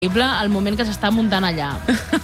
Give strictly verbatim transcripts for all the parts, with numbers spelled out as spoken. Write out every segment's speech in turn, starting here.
el moment que s'està muntant allà.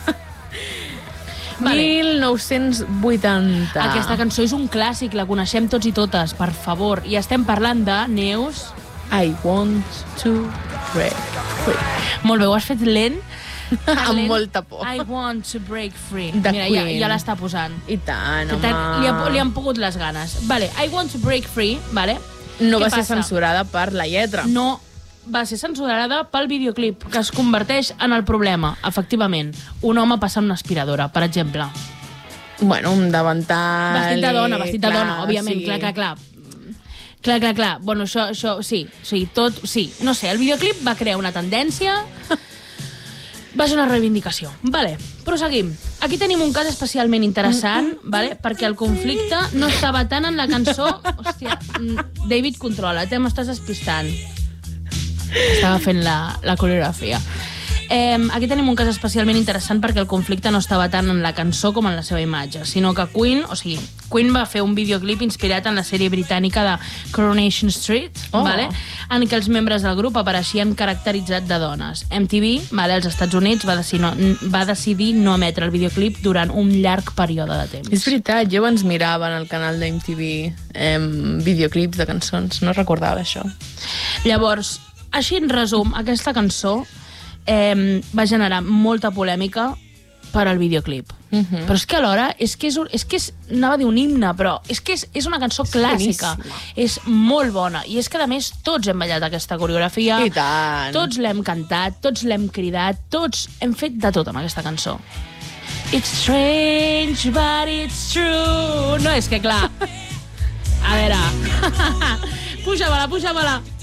Vale. mil nou-cents vuitanta. Aquesta cançó és un clàssic, la coneixem tots i totes, per favor. I estem parlant de Neus... I want to break free. Molt bé, ho has fet lent. Amb molta por. I want to break free. De Mira, ja, Queen. ja l'està posant. I tant, home. Li, ha, li han pogut les ganes. Vale, I want to break free, vale? No Què va ser passa? censurada per la lletra. No, va ser censurada pel videoclip, que es converteix en el problema, efectivament. Un home passant una aspiradora, per exemple. Bueno, un davantal... Vestit de dona, vestit de clar, dona, òbviament, sí. clar, clar, clar. Clar, clar, clar. Bueno, això, això, sí, sí, tot, sí. No sé, el videoclip va crear una tendència... Va ser una reivindicació. Vale, proseguim. Aquí tenim un cas especialment interessant, vale? Perquè el conflicte no estava tant en la cançó... Hòstia, David, controla, te m'estàs despistant. Estava fent la, la coreografia. Eh, aquí tenim un cas especialment interessant perquè el conflicte no estava tant en la cançó com en la seva imatge, sinó que Queen, o sigui, Queen va fer un videoclip inspirat en la sèrie britànica de Coronation Street, oh. vale? En què els membres del grup apareixien caracteritzats de dones. M T V, vale, als Estats Units, va decidir, no, va decidir no emetre el videoclip durant un llarg període de temps. És veritat, jo abans mirava en el canal d'M T V eh, videoclips de cançons, no recordava això. Llavors, així en resum, aquesta cançó eh, va generar molta polèmica per al videoclip. Uh -huh. Però és que alhora, és que és, és que és, anava a dir un himne, però és que és, és una cançó clàssica. És molt bona. I és que, a més, tots hem ballat aquesta coreografia. I tant. Tots l'hem cantat, tots l'hem cridat, tots hem fet de tot amb aquesta cançó. It's strange, but it's true. No, és que clar... A veure... Puja-me-la, puja-me-la.